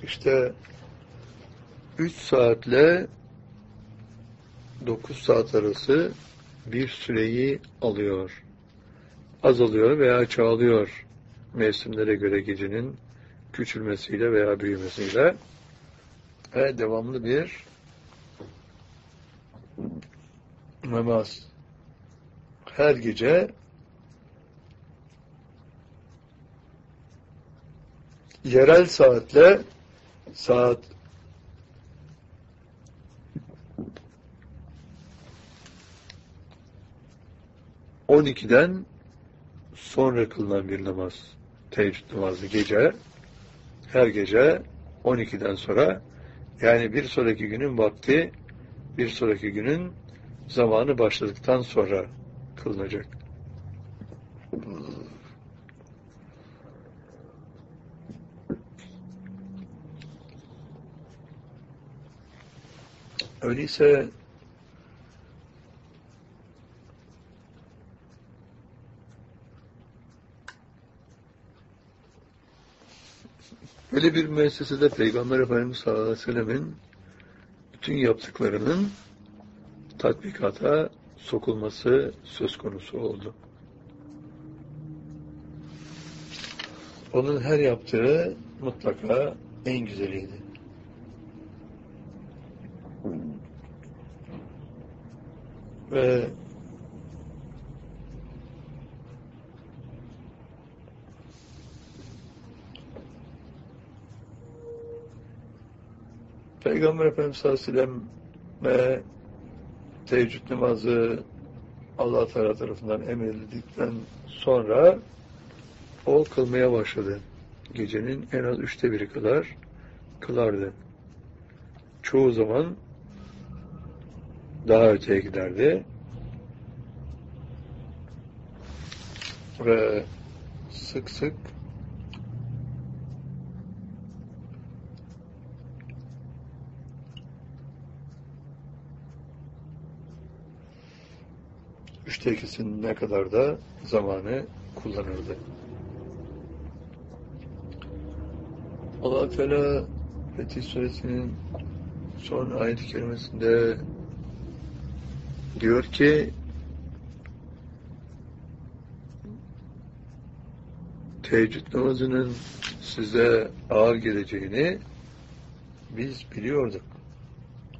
İşte 3 saatle 9 saat arası bir süreyi alıyor. Azalıyor veya çoğalıyor mevsimlere göre gecenin küçülmesiyle veya büyümesiyle ve devamlı bir namaz. Her gece yerel saatle saat 12'den sonra kılınan bir namaz. Teheccüd namazı gece. Her gece 12'den sonra, yani bir sonraki günün vakti, bir sonraki günün zamanı başladıktan sonra kılınacak. Öyleyse böyle bir müessesede Peygamber Efendimiz sallallahu aleyhi ve sellemin bütün yaptıklarının tatbikata sokulması söz konusu oldu. Onun her yaptığı mutlaka en güzeliydi. Ve Peygamber Efendimiz sallallahu aleyhi ve sellem teheccüd namazı Allah Teala tarafından emredildikten sonra o kılmaya başladı. Gecenin en az 1/3 kadar kılardı. Çoğu zaman daha öteye giderdi. Ve sık sık üçte ikisine kadar da zamanı kullanırdı. Allah Teala Fetih Suresinin son ayet-i kerimesinde diyor ki teheccüd namazının size ağır geleceğini biz biliyorduk.